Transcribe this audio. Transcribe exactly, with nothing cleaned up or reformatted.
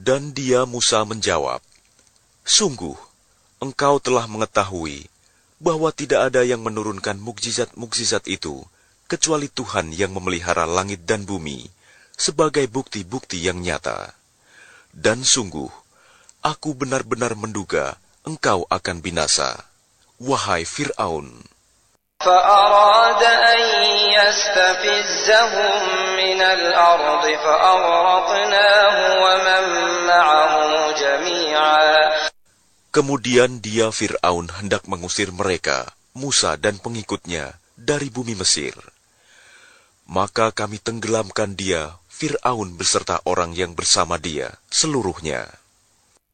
Dan dia Musa menjawab, "Sungguh, engkau telah mengetahui bahwa tidak ada yang menurunkan mukjizat-mukjizat itu, kecuali Tuhan yang memelihara langit dan bumi, sebagai bukti-bukti yang nyata. Dan sungguh, aku benar-benar menduga engkau akan binasa, wahai Fir'aun." فأراد أن يستفزهم من الأرض فأغرقناه ومن معه جميعا. Kemudian dia Fir'aun hendak mengusir mereka, Musa dan pengikutnya, dari bumi Mesir. Maka kami tenggelamkan dia, Fir'aun beserta orang yang bersama dia, seluruhnya.